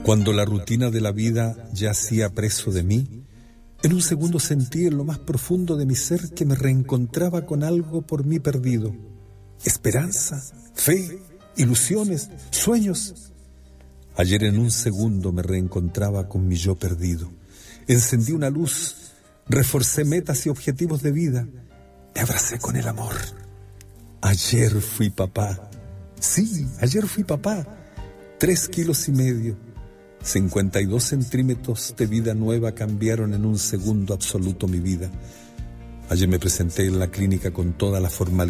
Cuando la rutina de la vida yacía preso de mí, en un segundo sentí en lo más profundo de mi ser que me reencontraba con algo por mí perdido. Esperanza, fe, ilusiones, sueños. Ayer en un segundo me reencontraba con mi yo perdido. Encendí una luz, reforcé metas y objetivos de vida. Me abracé con el amor. Ayer fui papá. Sí, ayer fui papá. 3,5 kilos, 52 centímetros de vida nueva cambiaron en un segundo absoluto mi vida. Ayer me presenté en la clínica con toda la formalidad